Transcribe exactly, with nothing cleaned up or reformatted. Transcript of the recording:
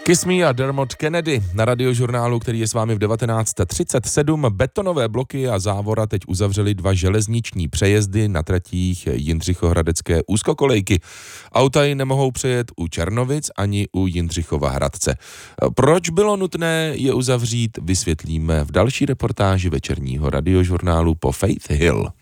Kiss Me a Dermot Kennedy na Radiožurnálu, který je s vámi v devatenáct třicet sedm. Betonové bloky a závora teď uzavřely dva železniční přejezdy na tratích Jindřichohradecké úzkokolejky. Auta ji nemohou přejet u Černovic ani u Jindřichova Hradce. Proč bylo nutné je uzavřít, vysvětlíme v další reportáži večerního Radiožurnálu po Faith Hill.